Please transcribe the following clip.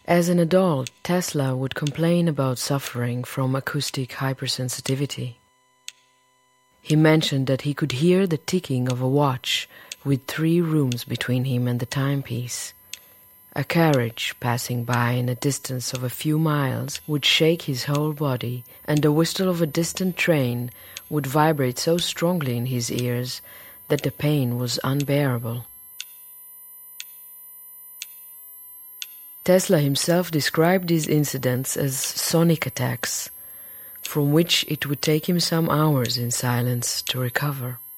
As an adult, Tesla would complain about suffering from acoustic hypersensitivity. He mentioned that he could hear the ticking of a watch with 3 rooms between him and the timepiece. A carriage passing by in a distance of a few miles would shake his whole body, and the whistle of a distant train would vibrate so strongly in his ears that the pain was unbearable. Tesla himself described these incidents as sonic attacks, from which it would take him some hours in silence to recover.